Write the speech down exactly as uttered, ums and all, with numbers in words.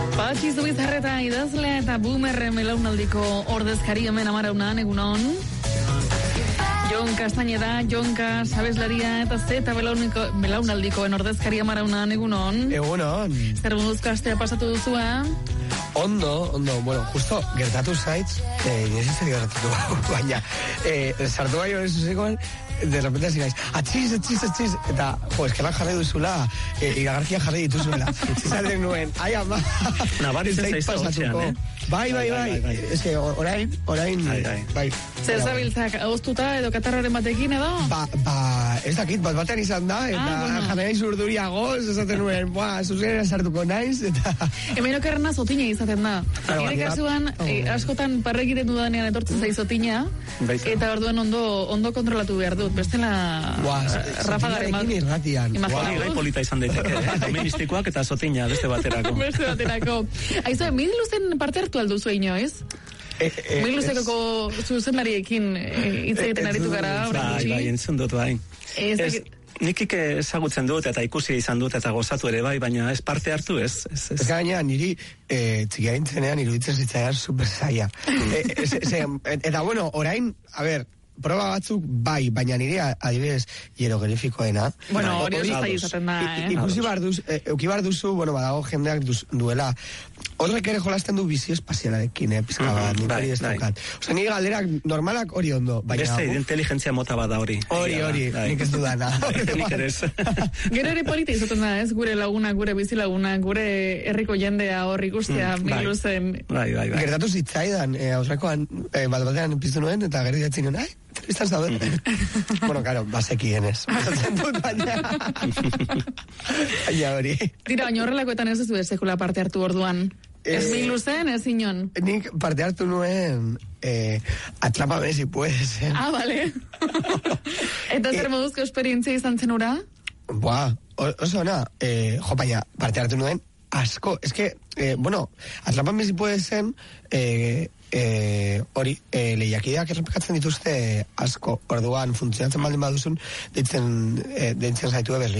Patxi Zubizarreta idazlea eta Boomer belaunaldiko ordezkari hemen amaraunan, egunon. Jon Castañeda, Jonka, sabeslaria eta zeta belaunaldikoen ordezkari amaraunan, egunon. Egunon. Zer munduzko astea pasatu duzu, eh? Ondo, ondo, bueno, justo gertatu zaitz, eh, inozitzen gertatu, baina, eh, sartu bai hori zuzekoan, de repente hasi naiz, atxiz, atxiz, atxiz, eta, jo, eskerrak jarri duzula, eh, iragarkia jarri dituzuela, zaten nuen, ai ama, nabaritzen zaiz hotxean, eh? Bai, bai, bai, ez que orain, orain, bai. Zer zabiltzak, agoztuta edo katarraren batekin edo? Ba, ba, ez dakit, bat batean izan da, eta ah, jarri naiz urduriagoz, esaten nuen, boa, zuzera sartuko naiz, eta... Hemen okerrena zotina izaten da. Ere kasuan, eh, askotan parrekiten dudanean etortzen zaiz zotina, eta orduan ondo, ondo kontrolatu behar dut, bestela rafagaren bat. Irratian. Hori gai polita izan daiteke, eh? Doministikoak eta zotina, beste baterako. Beste baterako. Aizu, mil luzen parte hartu alduzu inoiz? Mil luzeko zuzenariekin hitz egiten aritu gara. Bai, bai, entzun dut, bai. Nik ezagutzen dut eta ikusi izan dut eta gozatu ere bai, baina ez parte hartu ez. Ez, ez. Gaina, niri e, txikia intzenean iruditzen zitzaidan super zaila. e, e, e, eta bueno, orain, a ber, proba batzuk bai, baina nire adibidez hieroglifikoena. Bueno, hori oso zaila izaten da, eh? Ikusi bar duzu, e, euki bar duzu, bueno, badago jendeak duz, duela. Horrek ere jolasten du bizi espazialarekin, eh, pizka bat, nik hori ez daukat. Osa, nire galderak normalak hori ondo. Beste inteligentzia mota bat da hori. Hori, hori, nik ez dudana. Nik ere ez. Gero ere polita izaten da, ez? Gure laguna, gure bizilaguna, gure herriko jendea hor ikustea, miluzen. Bai, bai, bai. Gertatu zitzaidan, aurrekoan, bat batean piztu nuen, eta gero diatzen nuen, ai, telebistan zaudete. Bueno, karo, basekien ez. Bazatzen dut, baina. Baina hori. Tira, baina horrelakoetan ez ez du sekula parte hartu orduan. Ez mi luzen, ez inon. Nik parte hartu nuen eh, Atrápame si puedes. Eh. Ah, vale. Eta zer moduzko esperientzia izan zen ura? Buah, oso ona. Eh, jo, baina parte hartu nuen asko. Ez que, eh, bueno, Atrápame si puedes zen... Eh, Eh, hori, eh, lehiakideak errepikatzen dituzte asko, orduan funtzionatzen baldin baduzun deitzen, eh, deitzen zaitu Berlin.